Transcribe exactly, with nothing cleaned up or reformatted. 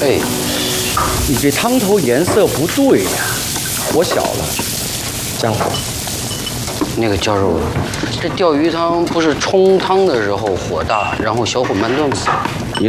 对， 你这汤头颜色不对呀，火小了，降火。 那个教授，这钓鱼汤不是冲汤的时候火大，然后小火慢炖吗？